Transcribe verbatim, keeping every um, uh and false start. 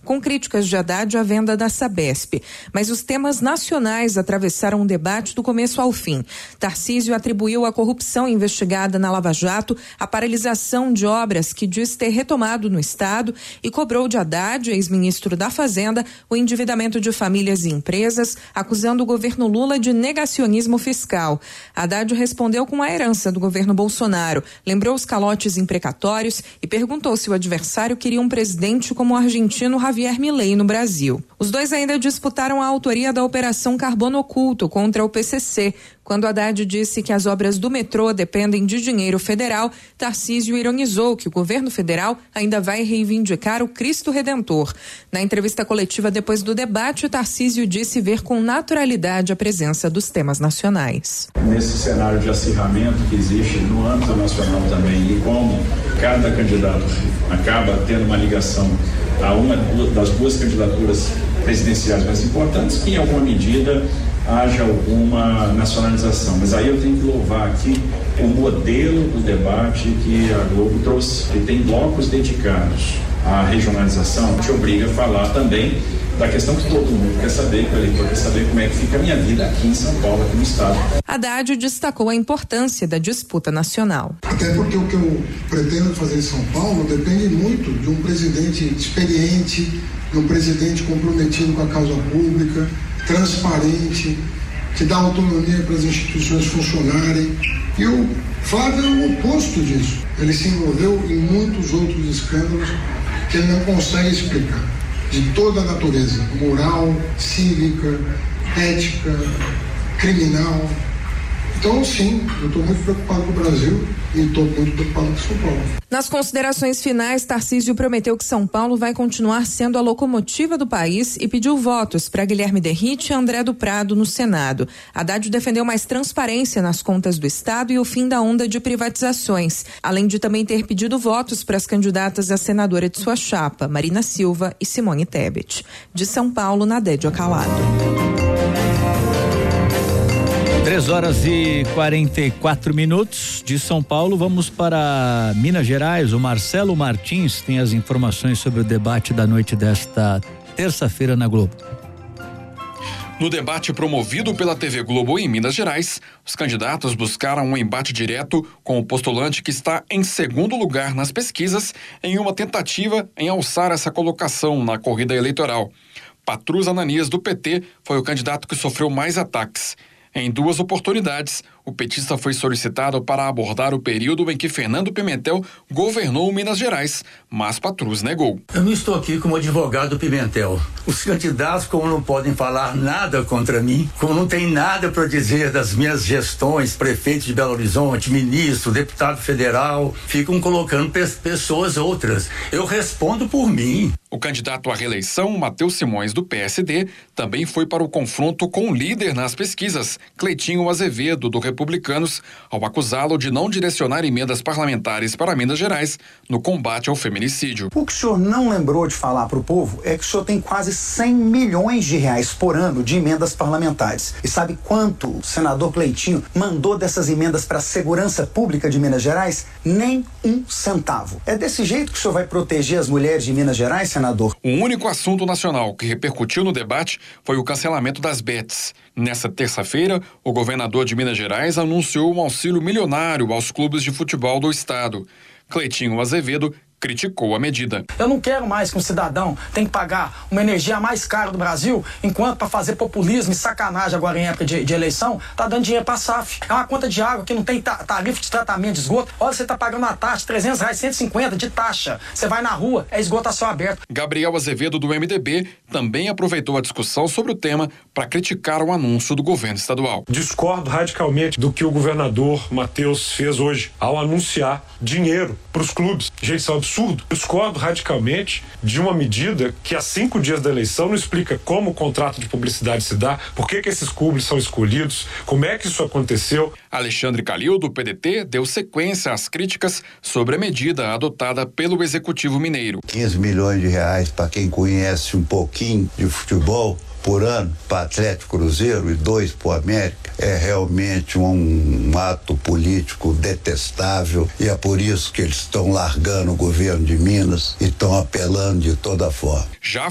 com críticas de Haddad à venda da Sabesp. Mas os temas nacionais atravessaram o debate do começo ao fim. Tarcísio atribuiu à corrupção investigada na Lava Jato a paralisação de obras que diz ter retomado no Estado e cobrou de Haddad, ex-ministro da Fazenda, o endividamento de famílias e empresas, acusando o governo Lula de negacionismo fiscal. Haddad respondeu com a herança do governo Bolsonaro, lembrou os calotes imprecatórios e perguntou se o adversário queria um presidente como o argentino Javier Milei no Brasil. Os dois ainda disputaram a autoria da Operação Carbono Oculto contra o P C C. Quando Haddad disse que as obras do metrô dependem de dinheiro federal, Tarcísio ironizou que o governo federal ainda vai reivindicar o Cristo Redentor. Na entrevista coletiva depois do debate, Tarcísio disse ver com naturalidade a presença dos temas nacionais. Nesse cenário de acirramento que existe no âmbito nacional também, e como cada candidato acaba tendo uma ligação a uma das duas candidaturas presidenciais mais importantes, que em alguma medida haja alguma nacionalização. Mas aí eu tenho que louvar aqui o modelo do debate que a Globo trouxe, que tem blocos dedicados à regionalização, que obriga a falar também da questão que todo mundo quer saber, que o eleitor quer saber como é que fica a minha vida aqui em São Paulo, aqui no estado. Haddad destacou a importância da disputa nacional. Até porque o que eu pretendo fazer em São Paulo depende muito de um presidente experiente, de um presidente comprometido com a causa pública, transparente, que dá autonomia para as instituições funcionarem. E o Flávio é o oposto disso. Ele se envolveu em muitos outros escândalos que ele não consegue explicar, de toda a natureza, moral, cívica, ética, criminal. Então, sim, eu estou muito preocupado com o Brasil e estou muito preocupado com São Paulo. Nas considerações finais, Tarcísio prometeu que São Paulo vai continuar sendo a locomotiva do país e pediu votos para Guilherme Derrite e André do Prado no Senado. Haddad defendeu mais transparência nas contas do Estado e o fim da onda de privatizações, além de também ter pedido votos para as candidatas a senadora de sua chapa, Marina Silva e Simone Tebet. De São Paulo, Nadédia Calado. Três horas e quarenta e quatro minutos de São Paulo, vamos para Minas Gerais. O Marcelo Martins tem as informações sobre o debate da noite desta terça-feira na Globo. No debate promovido pela T V Globo em Minas Gerais, os candidatos buscaram um embate direto com o postulante que está em segundo lugar nas pesquisas, em uma tentativa em alçar essa colocação na corrida eleitoral. Patrus Ananias, do P T, foi o candidato que sofreu mais ataques. Em duas oportunidades, o petista foi solicitado para abordar o período em que Fernando Pimentel governou Minas Gerais, mas Patrus negou. Eu não estou aqui como advogado Pimentel. Os candidatos, como não podem falar nada contra mim, como não tem nada para dizer das minhas gestões, prefeito de Belo Horizonte, ministro, deputado federal, ficam colocando pe- pessoas outras. Eu respondo por mim. O candidato à reeleição, Matheus Simões, do P S D, também foi para o confronto com o líder nas pesquisas, Cleitinho Azevedo, do Republicanos, ao acusá-lo de não direcionar emendas parlamentares para Minas Gerais no combate ao feminicídio. O que o senhor não lembrou de falar para o povo é que o senhor tem quase cem milhões de reais por ano de emendas parlamentares. E sabe quanto o senador Cleitinho mandou dessas emendas para a segurança pública de Minas Gerais? Nem um centavo. É desse jeito que o senhor vai proteger as mulheres de Minas Gerais, senador? O único assunto nacional que repercutiu no debate foi o cancelamento das bets. Nessa terça-feira, o governador de Minas Gerais anunciou um auxílio milionário aos clubes de futebol do estado. Cleitinho Azevedo criticou a medida. Eu não quero mais que um cidadão tenha que pagar uma energia mais cara do Brasil, enquanto para fazer populismo e sacanagem agora em época de, de eleição, tá dando dinheiro pra S A F. É uma conta de água que não tem ta- tarifa de tratamento de esgoto. Olha, você tá pagando uma taxa de trezentos reais, cento e cinquenta de taxa. Você vai na rua, é esgoto a céu aberto. Gabriel Azevedo, do M D B, também aproveitou a discussão sobre o tema para criticar o anúncio do governo estadual. Discordo radicalmente do que o governador Matheus fez hoje ao anunciar dinheiro para os clubes. Gente, isso é um absurdo. Discordo radicalmente de uma medida que há cinco dias da eleição não explica como o contrato de publicidade se dá, por que que esses clubes são escolhidos, como é que isso aconteceu. Alexandre Calil, do P D T, deu sequência às críticas sobre a medida adotada pelo Executivo Mineiro. quinze milhões de reais para quem conhece um pouquinho de futebol por ano para Atlético Cruzeiro e dois para o América é realmente um, um ato político detestável, e é por isso que eles estão largando o governo de Minas e estão apelando de toda forma. Já